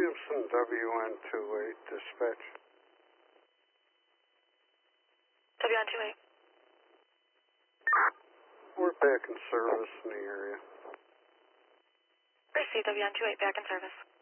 Williamson, WN28, dispatch. WN28. We're back in service in the area. Received, WN28, back in service.